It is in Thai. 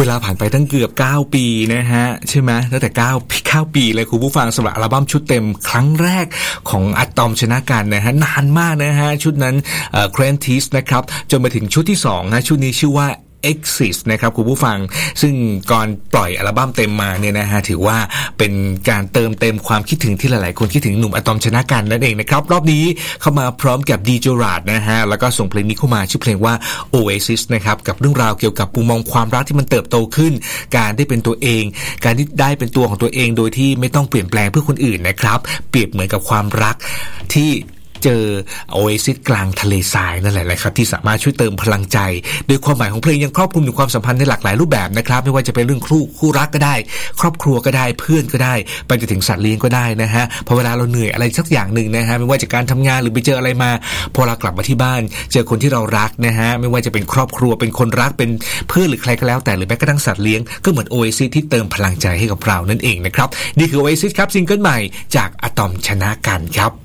เวลาผ่านไปตั้งเกือบ9ปีนะฮะใช่ไหมตั้งแต่9ปีเลยคุณผู้ฟังสำหรับอัลบั้มชุดเต็มครั้งแรกของอะตอมชนะกันนะฮะนานมากนะฮะชุดนั้นCreantis นะครับจนมาถึงชุดที่2นะชุดนี้ชื่อว่าExist นะครับคุณผู้ฟังซึ่งก่อนปล่อยอัลบั้มเต็มมาเนี่ยนะฮะถือว่าเป็นการเติมเต็มความคิดถึงที่หลายๆคนคิดถึงหนุ่มอะตอมชนะกันนั่นเองนะครับรอบนี้เข้ามาพร้อมกับดีเจอราร์ดนะฮะแล้วก็ส่งเพลงนี้เข้ามาชื่อเพลงว่า Oasis นะครับกับเรื่องราวเกี่ยวกับมุมมองความรักที่มันเติบโตขึ้นการได้เป็นตัวเองการที่ได้เป็นตัวของตัวเองโดยที่ไม่ต้องเปลี่ยนแปลงเพื่อคนอื่นนะครับเปรียบเหมือนกับความรักที่เจอโอเอซิสกลางทะเลทรายนั่นแหละครับที่สามารถช่วยเติมพลังใจโดยความหมายของเพลงยังครอบคลุมถึงความสัมพันธ์ในหลากหลายรูปแบบนะครับไม่ว่าจะเป็นเรื่องคู่รักก็ได้ครอบครัวก็ได้เพื่อนก็ได้ไปจนถึงสัตว์เลี้ยงก็ได้นะฮะพอเวลาเราเหนื่อยอะไรสักอย่างนึงนะฮะไม่ว่าจากการทำงานหรือไปเจออะไรมาพอเรากลับมาที่บ้านเจอคนที่เรารักนะฮะไม่ว่าจะเป็นครอบครัวเป็นคนรักเป็นเพื่อนหรือใครก็แล้วแต่หรือแม้กระทั่งสัตว์เลี้ยงก็เหมือนโอเอซิสที่เติมพลังใจให้กับเรานั่นเองนะครับนี่คือโอเอซิสครับซิงเกิลใหม่จากอะตอมชนะกันครับ